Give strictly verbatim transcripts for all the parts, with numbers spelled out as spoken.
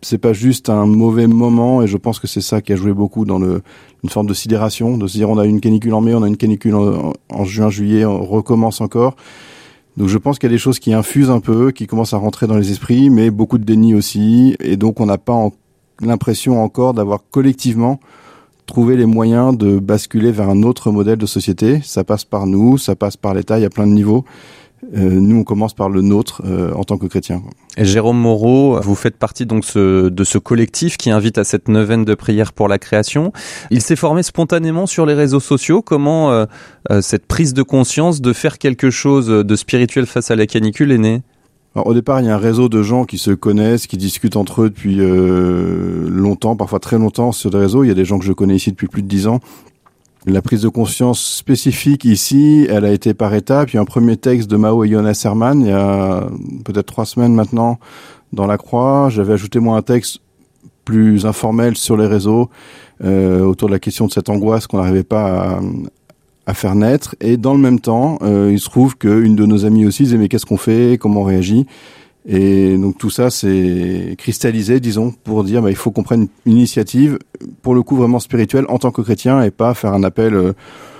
c'est pas juste un mauvais moment, et je pense que c'est ça qui a joué beaucoup dans le, une forme de sidération, de se dire on a une canicule en mai, on a une canicule en, en juin, juillet, on recommence encore. Donc je pense qu'il y a des choses qui infusent un peu, qui commencent à rentrer dans les esprits, mais beaucoup de déni aussi, et donc on n'a pas en, l'impression encore d'avoir collectivement trouvé les moyens de basculer vers un autre modèle de société. Ça passe par nous, ça passe par l'État, il y a plein de niveaux. Euh, nous, on commence par le nôtre euh, en tant que chrétiens. Et Jérôme Moreau, vous faites partie donc ce, de ce collectif qui invite à cette neuvaine de prière pour la création. Il s'est formé spontanément sur les réseaux sociaux. Comment euh, euh, cette prise de conscience de faire quelque chose de spirituel face à la canicule est née ? Alors, au départ, il y a un réseau de gens qui se connaissent, qui discutent entre eux depuis euh, longtemps, parfois très longtemps sur des réseaux. Il y a des gens que je connais ici depuis plus de dix ans. La prise de conscience spécifique ici, elle a été par étapes. Il y a un premier texte de Mao et Jonas Herman, il y a peut-être trois semaines maintenant, dans La Croix. J'avais ajouté moi un texte plus informel sur les réseaux, euh, autour de la question de cette angoisse qu'on n'arrivait pas à, à faire naître. Et dans le même temps, euh, il se trouve qu'une de nos amies aussi disait mais qu'est-ce qu'on fait, comment on réagit ? Et donc tout ça s'est cristallisé, disons, pour dire bah, il faut qu'on prenne une initiative, pour le coup vraiment spirituelle, en tant que chrétien, et pas faire un appel euh,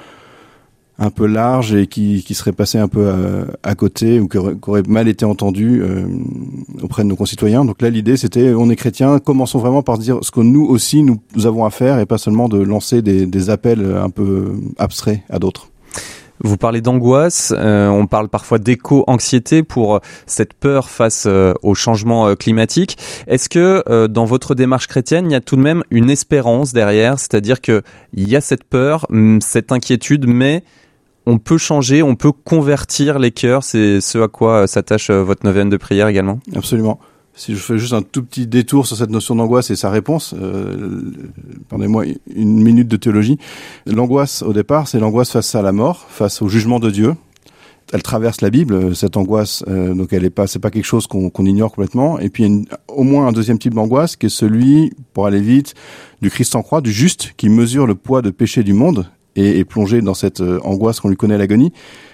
un peu large et qui, qui serait passé un peu à, à côté, ou qui aurait, qui aurait mal été entendu euh, auprès de nos concitoyens. Donc là, l'idée, c'était, on est chrétiens, commençons vraiment par dire ce que nous aussi, nous, nous avons à faire, et pas seulement de lancer des, des appels un peu abstraits à d'autres. Vous parlez d'angoisse, euh, on parle parfois d'éco-anxiété pour cette peur face euh, au changement euh, climatique. Est-ce que euh, dans votre démarche chrétienne, il y a tout de même une espérance derrière, c'est-à-dire que il y a cette peur, cette inquiétude, mais on peut changer, on peut convertir les cœurs, c'est ce à quoi s'attache euh, votre neuvaine de prière également ? Absolument. Si je fais juste un tout petit détour sur cette notion d'angoisse et sa réponse, euh, pardonnez-moi une minute de théologie. L'angoisse, au départ, c'est l'angoisse face à la mort, face au jugement de Dieu. Elle traverse la Bible, cette angoisse, euh, donc elle est pas, c'est pas quelque chose qu'on, qu'on ignore complètement. Et puis il y a une, au moins un deuxième type d'angoisse qui est celui, pour aller vite, du Christ en croix, du juste, qui mesure le poids de péché du monde et est plongé dans cette euh, angoisse qu'on lui connaît à l'agonie.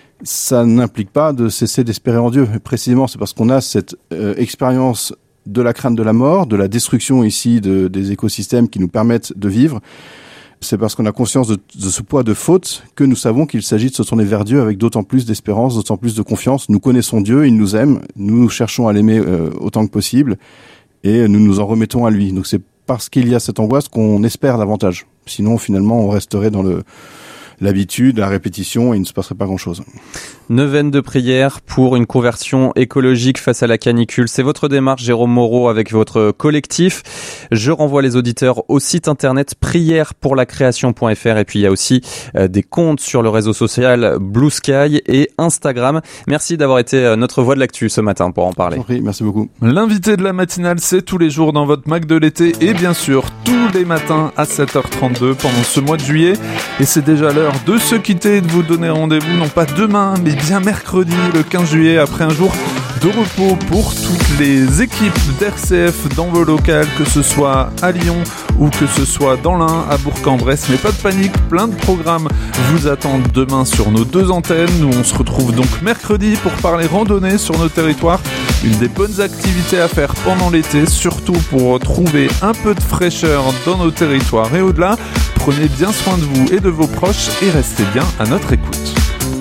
Ça n'implique pas de cesser d'espérer en Dieu. Précisément, c'est parce qu'on a cette euh, expérience de la crainte de la mort, de la destruction ici de, des écosystèmes qui nous permettent de vivre. C'est parce qu'on a conscience de, de ce poids de faute que nous savons qu'il s'agit de se tourner vers Dieu avec d'autant plus d'espérance, d'autant plus de confiance. Nous connaissons Dieu, il nous aime, nous cherchons à l'aimer euh, autant que possible et nous nous en remettons à lui. Donc c'est parce qu'il y a cette angoisse qu'on espère davantage. Sinon, finalement, on resterait dans le l'habitude, la répétition, et il ne se passerait pas grand-chose. Neuvaine de prière pour une conversion écologique face à la canicule. C'est votre démarche, Jérôme Moreau, avec votre collectif. Je renvoie les auditeurs au site internet prière pour la création point f r, et puis il y a aussi euh, des comptes sur le réseau social Blue Sky et Instagram. Merci d'avoir été notre voix de l'actu ce matin pour en parler. Compris, merci beaucoup. L'invité de la matinale, c'est tous les jours dans votre Mac de l'été, et bien sûr tous les matins à sept heures trente-deux pendant ce mois de juillet. Et c'est déjà l'heure de se quitter et de vous donner rendez-vous, non pas demain, mais bien mercredi, le quinze juillet, après un jour de repos pour toutes les équipes d'R C F dans vos locales, que ce soit à Lyon ou que ce soit dans l'Ain, à Bourg-en-Bresse. Mais pas de panique, plein de programmes vous attendent demain sur nos deux antennes. Nous, on se retrouve donc mercredi pour parler randonnée sur nos territoires. Une des bonnes activités à faire pendant l'été, surtout pour trouver un peu de fraîcheur dans nos territoires et au-delà. Prenez bien soin de vous et de vos proches et restez bien à notre écoute.